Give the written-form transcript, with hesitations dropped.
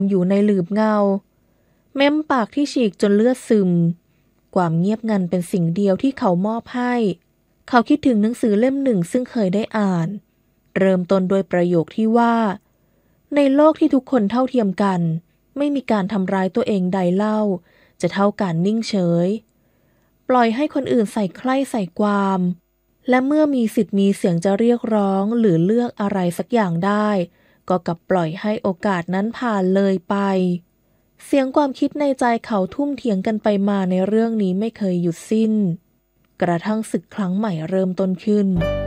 อยู่ในหลืบเงาเม้มปากที่ฉีกจนเลือดซึมความเงียบงันเป็นสิ่งเดียวที่เขามอบให้เขาคิดถึงหนังสือเล่มหนึ่งซึ่งเคยได้อ่านเริ่มต้นโดยประโยคที่ว่าในโลกที่ทุกคนเท่าเทียมกันไม่มีการทำร้ายตัวเองใดเล่าจะเท่าการนิ่งเฉยปล่อยให้คนอื่นใส่ใคร่ใส่ความและเมื่อมีสิทธิ์มีเสียงจะเรียกร้องหรือเลือกอะไรสักอย่างได้ก็กลับปล่อยให้โอกาสนั้นผ่านเลยไปเสียงความคิดในใจเขาทุ่มเถียงกันไปมาในเรื่องนี้ไม่เคยหยุดสิ้นกระทั่งศึกครั้งใหม่เริ่มต้นขึ้น